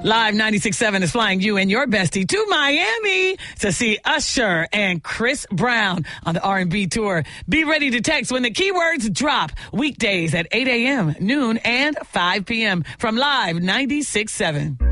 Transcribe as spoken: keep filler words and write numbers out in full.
Live ninety-six point seven is flying you and your bestie to Miami to see Usher and Chris Brown on the R and B tour. Be ready to text when the keywords drop. Weekdays at eight a.m., noon, and five p.m. from Live ninety-six point seven.